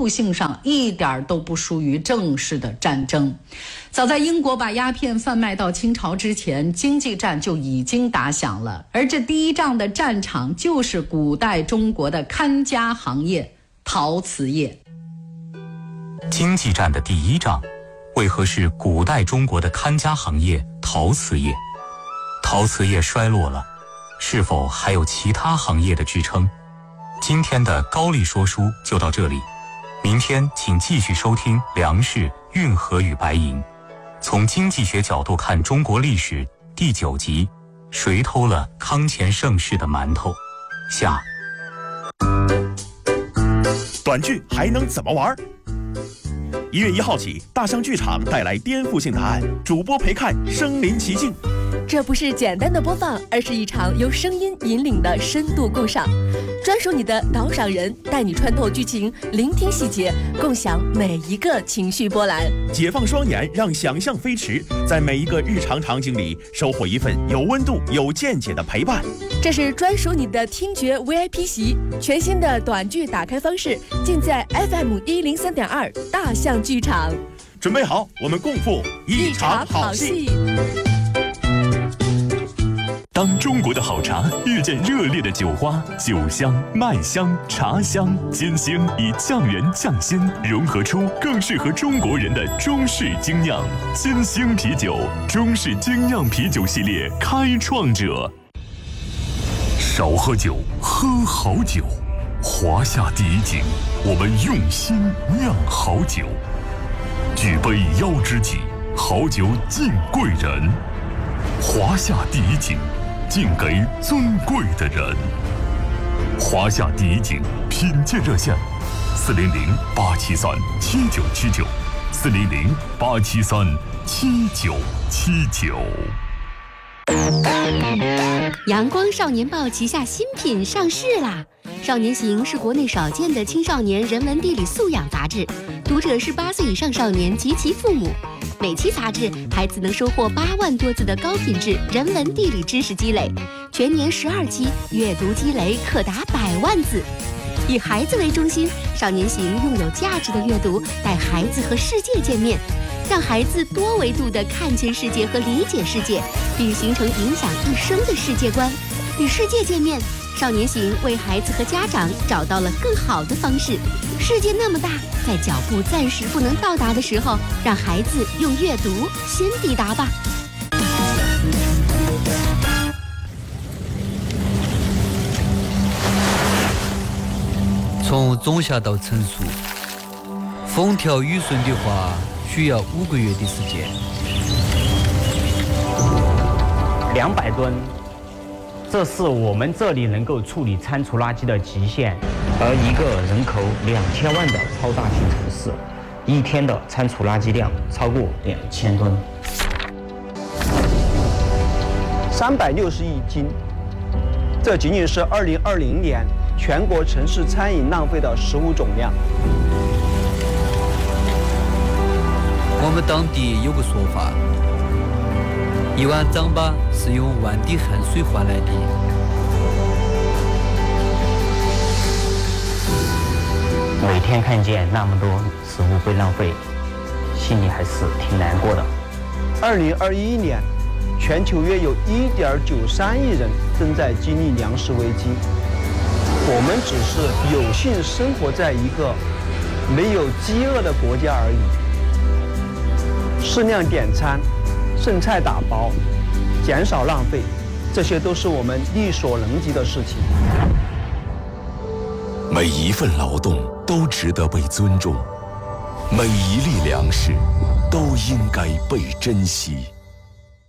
务性上一点都不输于正式的战争。早在英国把鸦片贩卖到清朝之前，经济战就已经打响了，而这第一仗的战场就是古代中国的看家行业——陶瓷业。 经济战的第一仗为何是古代中国的看家行业陶瓷业？陶瓷业衰落了，是否还有其他行业的支撑？今天的高丽说书就到这里，明天请继续收听粮食、运河与白银，从经济学角度看中国历史第9集：谁偷了康乾盛世的馒头？下。 短剧还能怎么玩？1月1号起，大象剧场带来颠覆性答案，主播陪看身临其境。 这不是简单的播放，而是一场由声音引领的深度共赏。专属你的导赏人，带你穿透剧情，聆听细节，共享每一个情绪波澜。 解放双眼，让想象飞驰，在每一个日常场景里收获一份有温度、有见解的陪伴。 这是专属你的听觉 VIP 席，全新的短剧打开方式，尽在 FM103.2大象剧场。 准备好，我们共赴一场好戏。 当中国的好茶遇见热烈的酒花，酒香、麦香、茶香、煎香以酱圆酱鲜，融合出更适合中国人的中式精酿煎香啤酒。中式精酿啤酒系列开创者。少喝酒，喝好酒。华夏第一井，我们用心酿好酒。举杯邀知己，好酒敬贵人。华夏第一井，敬给尊贵的人。华夏第一井品鉴热线：400-873-7979，400-873-7979。 阳光少年报旗下新品上市啦！少年行是国内少见的青少年人文地理素养杂志，读者是8岁以上少年及其父母。每期杂志，孩子能收获8万多字的高品质人文地理知识积累，全年12期，阅读积累可达100万字。以孩子为中心，少年行用有价值的阅读带孩子和世界见面，让孩子多维度地看见世界和理解世界，并形成影响一生的世界观。与世界见面，少年行为孩子和家长找到了更好的方式。世界那么大，在脚步暂时不能到达的时候，让孩子用阅读先抵达吧。 从种下到成熟，风调雨顺的话，需要5个月的时间。 200吨，这是我们这里能够处理餐厨垃圾的极限。而一个人口2000万的超大型城市，一天的餐厨垃圾量超过2000吨 ，360亿斤。这仅仅是2020年全国城市餐饮浪费的食物总量。 我们当地有个说法，1碗糌粑是用1万滴汗水换来的。 每天看见那么多食物被浪费，心里还是挺难过的。 2021年，全球约有1.93亿人正在经历粮食危机。我们只是有幸生活在一个没有饥饿的国家而已。适量点餐，剩菜打包，减少浪费，这些都是我们力所能及的事情。 每一份劳动都值得被尊重，每一粒粮食都应该被珍惜。